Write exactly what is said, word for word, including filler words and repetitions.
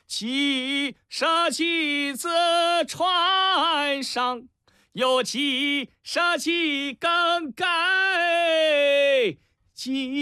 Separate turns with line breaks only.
七十几只船上，有七十几根杆。